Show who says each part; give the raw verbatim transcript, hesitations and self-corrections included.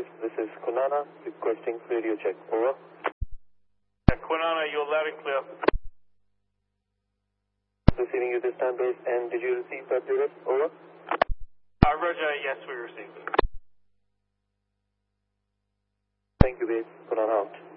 Speaker 1: base. This is Kunana requesting radio check. Over.
Speaker 2: Yeah, Kunana, you're loud and clear.
Speaker 1: Receiving you this time, base. And did you receive that data? Over.
Speaker 2: Uh, Roger, yes, we received it.
Speaker 1: Thank you, base. Kunana out.